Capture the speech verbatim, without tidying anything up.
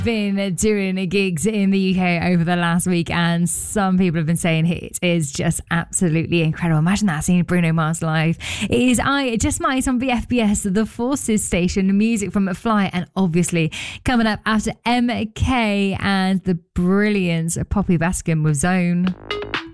Been doing gigs in the U K over the last week, and some people have been saying it is just absolutely incredible. Imagine that, seeing Bruno Mars live. It is I Just Might on V F B S, the Forces station, music from Fly, and obviously coming up after M K and the brilliance of Poppy Baskin with Zone.